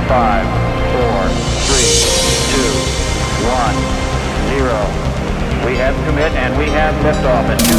5, 4, 3, 2, 1, 0. We have commit and we have liftoff in 2